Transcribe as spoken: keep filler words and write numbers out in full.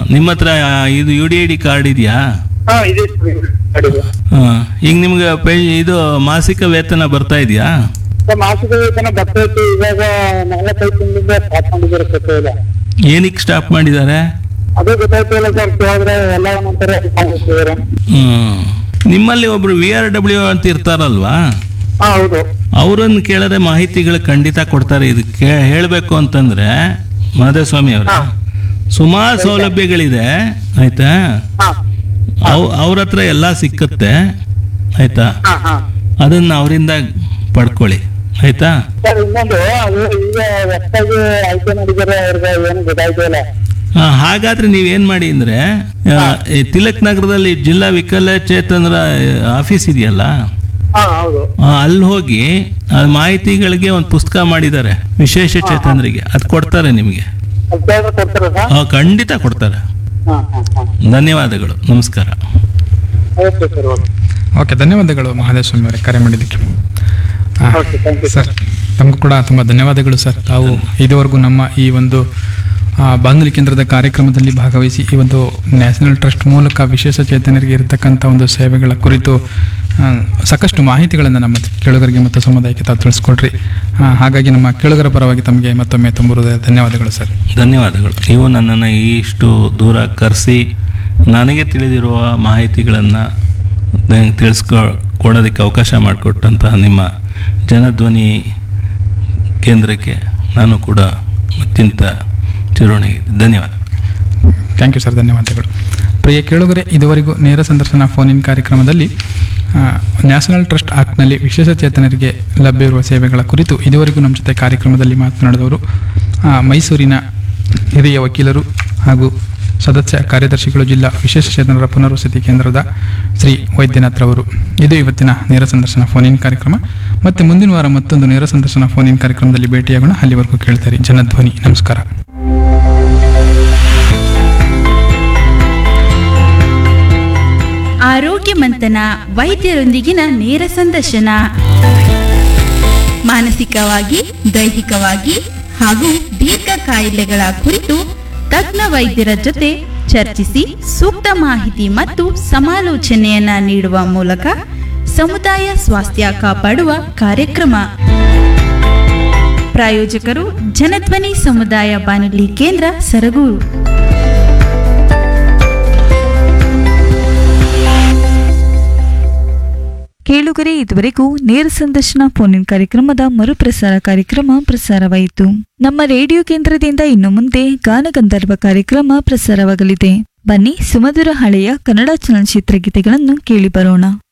ನಿಮ್ಮ ಹತ್ರ ಇದು you D I D card ಇದೆಯಾ? ಹಾ ಇದೆ ಸರ್, ಇದೆ. ಹಾಂ, ಈಗ ನಿಮ್ಗೆ ಪೆ ಇದು ಮಾಸಿಕ ವೇತನ ಬರ್ತಾ ಇದೆಯಾ? ಸರ್, ಮಾಸಿಕ ವೇತನ ಬರ್ತೈತಿ. ಇವಾಗ ನಾಲ್ಕೈದು ತಿಂಗಳಿಂದ ಸ್ಟಾರ್ಟ್ ಮಾಡಿದ್ದಾರೆ ಸರ್. ಇಲ್ಲ ಏನಕ್ಕೆ ಸ್ಟಾಪ್ ಮಾಡಿದ್ದಾರೆ? ಅದೇ ಗೊತ್ತಾಯ್ತಿಲ್ಲ ಸರ್, ಕೇಳಿದ್ರೆ ಎಲ್ಲ ಒಂದೊಂಥರ ಮಾಡ್ತಿದ್ದಾರೆ. ಹ್ಮ್. ನಿಮ್ಮಲ್ಲಿ ಒಬ್ರು ವಿ ಆರ್ ಡಬ್ಲ್ಯೂ ಅಂತ ಇರ್ತಾರಲ್ವಾ, ಹಾ ಹೌದು. ಅವರನ್ನು ಕೇಳಿದ್ರೆ ಮಾಹಿತಿಗಳು ಖಂಡಿತ ಕೊಡ್ತಾರೆ. ಇದು ಕೇ ಹೇಳಬೇಕು ಅಂತಂದ್ರೆ ಮಾಧವಸ್ವಾಮಿ ಅವರ ಹಾ. ಸುಮಾರು ಸೌಲಭ್ಯಗಳಿದೆ ಆಯ್ತಾ. ಹಾ ಅವ್ ಅವ್ರ ಹತ್ರ ಎಲ್ಲ ಸಿಕ್ಕತ್ತೆ ಆಯ್ತಾ. ಹಾ ಹಾ ಅದನ್ನ ಅವರಿಂದ ಪಡ್ಕೊಳ್ಳಿ ಆಯ್ತಾ. ಸರ್, ಇನ್ನೊಂದು ಅದು ಈಗ ಹೊಸದಾಗಿ ಆಯ್ಕೆ ಮಾಡಿದ್ದಾರೆ, ಅವ್ರಿಗೆ ಏನು ಗೊತ್ತಾಯ್ತಿಲ್ಲ. ಆ, ಹಾಗಾದ್ರೆ ನೀವೇನ್ ಮಾಡಿ ಅಂದ್ರೆ ಆ, ಈ ತಿಲಕ್ ನಗರದಲ್ಲಿ ಜಿಲ್ಲಾ ವಿಕಲಚೇತನರ ಆಫೀಸ್ ಇದೆಯಲ್ಲ, ಹಾ ಹೌದು. ಆ, ಅಲ್ಲಿ ಹೋಗಿ ಆ ಮಾಹಿತಿಗಳಿಗೆ ಒಂದು ಪುಸ್ತಕ ಮಾಡಿದ್ದಾರೆ ವಿಶೇಷ ಚೇತನರಿಗೆ, ಅದು ಕೊಡ್ತಾರೆ ನಿಮಗೆ. ಅದು ಕೇಳಿದ್ರೆ ಕೊಡ್ತಾರೆ ಸರ್? ಆ, ಖಂಡಿತ ಕೊಡ್ತಾರೆ. ಹಾ ಹಾ ಹಾ ಧನ್ಯವಾದಗಳು, ನಮಸ್ಕಾರ. Okay sir, okay. ಓಕೆ, ಧನ್ಯವಾದಗಳು ಮಹಾದೇವಸ್ವಾಮಿ ಅವರೇ ಕರೆ ಮಾಡಿದ್ದಕ್ಕೆ. ಆ, ಓಕೆ, ಥ್ಯಾಂಕ್ ಯು ಸರ್, ತಮಗೂ ಕೂಡ ತುಂಬ ಧನ್ಯವಾದಗಳು ಸರ್. ತಾವು ಇದುವರೆಗೂ ನಮ್ಮ ಈ ಒಂದು ಆ, ಬಾನುಲಿ ಕೇಂದ್ರದ ಕಾರ್ಯಕ್ರಮದಲ್ಲಿ ಭಾಗವಹಿಸಿ ಈ ಒಂದು ನ್ಯಾಷನಲ್ ಟ್ರಸ್ಟ್ ಮೂಲಕ ವಿಶೇಷ ಚೇತನರಿಗೆ ಇರತಕ್ಕಂಥ ಒಂದು ಸೇವೆಗಳ ಕುರಿತು ಆ, ಸಾಕಷ್ಟು ಮಾಹಿತಿಗಳನ್ನು ನಮ್ಮ ಕೇಳುಗರಿಗೆ ಮತ್ತು ಸಮುದಾಯಕ್ಕೆ ತಾವು ತಿಳಿಸ್ಕೊಡ್ರಿ. ಆ, ಹಾಗಾಗಿ ನಮ್ಮ ಕೇಳುಗರ ಪರವಾಗಿ ತಮಗೆ ಮತ್ತೊಮ್ಮೆ ತುಂಬ ಹೃದಯದ ಧನ್ಯವಾದಗಳು ಸರ್. ಧನ್ಯವಾದಗಳು. ನೀವು ನನ್ನನ್ನು ಇಷ್ಟು ದೂರ ಕರೆಸಿ ನನಗೆ ತಿಳಿದಿರುವ ಮಾಹಿತಿಗಳನ್ನು ತಿಳಿಸ್ಕೊ ಕೊಡೋದಕ್ಕೆ ಅವಕಾಶ ಮಾಡಿಕೊಟ್ಟಂತಹ ನಿಮ್ಮ ಜನಧ್ವನಿ ಕೇಂದ್ರಕ್ಕೆ ನಾನು ಕೂಡ ಅತ್ಯಂತ ಚಿರೋಣಿಗೆ ಧನ್ಯವಾದ. ಥ್ಯಾಂಕ್ ಯು ಸರ್, ಧನ್ಯವಾದಗಳು. ಪ್ರಿಯ ಕೇಳುಗರೆ, ಇದುವರೆಗೂ ನೇರ ಸಂದರ್ಶನ ಫೋನ್ ಇನ್ ಕಾರ್ಯಕ್ರಮದಲ್ಲಿ ನ್ಯಾಷನಲ್ ಟ್ರಸ್ಟ್ ಆಕ್ಟ್ನಲ್ಲಿ ವಿಶೇಷ ಚೇತನರಿಗೆ ಲಭ್ಯವಿರುವ ಸೇವೆಗಳ ಕುರಿತು ಇದುವರೆಗೂ ನಮ್ಮ ಜೊತೆ ಕಾರ್ಯಕ್ರಮದಲ್ಲಿ ಮಾತನಾಡಿದವರು ಆ, ಮೈಸೂರಿನ ಹಿರಿಯ ವಕೀಲರು ಹಾಗೂ ಸದಸ್ಯ ಕಾರ್ಯದರ್ಶಿಗಳು ಜಿಲ್ಲಾ ವಿಶೇಷ ಚೇತನರ ಪುನರ್ವಸತಿ ಕೇಂದ್ರದ ಶ್ರೀ ವೈದ್ಯನಾಥ್ ರವರು. ಇದು ಇವತ್ತಿನ ನೇರ ಸಂದರ್ಶನ ಫೋನ್ ಇನ್ ಕಾರ್ಯಕ್ರಮ. ಮತ್ತೆ ಮುಂದಿನ ವಾರ ಮತ್ತೊಂದು ನೇರ ಸಂದರ್ಶನ ಫೋನ್ ಇನ್ ಕಾರ್ಯಕ್ರಮದಲ್ಲಿ ಭೇಟಿಯಾಗೋಣ. ಅಲ್ಲಿವರೆಗೂ ಕೇಳ್ತಾರೆ ಜನಧ್ವನಿ. ನಮಸ್ಕಾರ. ಆರೋಗ್ಯ ಮಂಥನ, ವೈದ್ಯರೊಂದಿಗಿನ ನೇರ ಸಂದರ್ಶನ. ಮಾನಸಿಕವಾಗಿ, ದೈಹಿಕವಾಗಿ ಹಾಗೂ ದೀರ್ಘ ಕಾಯಿಲೆಗಳ ಕುರಿತು ತಜ್ಞ ವೈದ್ಯರ ಜೊತೆ ಚರ್ಚಿಸಿ ಸೂಕ್ತ ಮಾಹಿತಿ ಮತ್ತು ಸಮಾಲೋಚನೆಯನ್ನ ನೀಡುವ ಮೂಲಕ ಸಮುದಾಯ ಸ್ವಾಸ್ಥ್ಯ ಕಾಪಾಡುವ ಕಾರ್ಯಕ್ರಮ. ಪ್ರಾಯೋಜಕರು ಜನಧ್ವನಿ ಸಮುದಾಯ ಬಾನುಲಿ ಕೇಂದ್ರ ಸರಗೂರು. ಕೇಳುಗರೆ, ಇದುವರೆಗೂ ನೇರ ಸಂದರ್ಶನ ಫೋನ್ ಇನ್ ಕಾರ್ಯಕ್ರಮದ ಮರುಪ್ರಸಾರ ಕಾರ್ಯಕ್ರಮ ಪ್ರಸಾರವಾಯಿತು. ನಮ್ಮ ರೇಡಿಯೋ ಕೇಂದ್ರದಿಂದ ಇನ್ನು ಮುಂದೆ ಗಾನಗಂಧರ್ವ ಕಾರ್ಯಕ್ರಮ ಪ್ರಸಾರವಾಗಲಿದೆ. ಬನ್ನಿ, ಸುಮಧುರ ಹಳೆಯ ಕನ್ನಡ ಚಲನಚಿತ್ರ ಗೀತೆಗಳನ್ನು ಕೇಳಿ ಬರೋಣ.